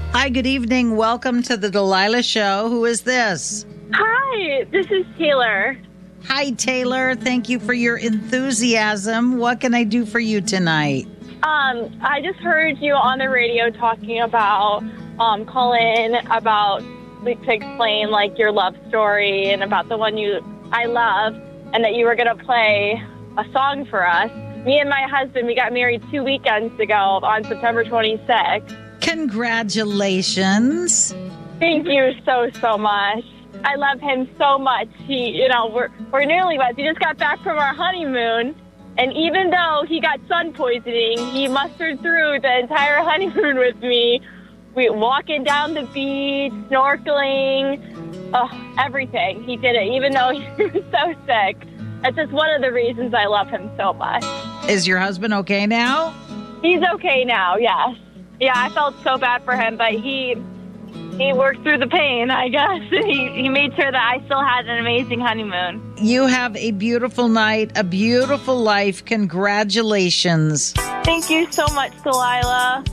Hi, good evening. Welcome to the Delilah Show. Who is this? Hi, this is Taylor. Hi, Taylor. Thank you for your enthusiasm. What can I do for you tonight? I just heard you on the radio talking about calling about to explain like your love story and about the one I love, and that you were gonna play a song for us. Me and my husband, we got married 2 weekends ago on September 26th. Congratulations. Thank you so much. I love him so much. We're newlyweds. We just got back from our honeymoon, and even though he got sun poisoning, he mustered through the entire honeymoon with me. We walking down the beach, snorkeling, everything. He did it, even though he was so sick. That's just one of the reasons I love him so much. Is your husband okay now? He's okay now, yes. Yeah, I felt so bad for him, but he worked through the pain, I guess. He made sure that I still had an amazing honeymoon. You have a beautiful night, a beautiful life. Congratulations. Thank you so much, Delilah.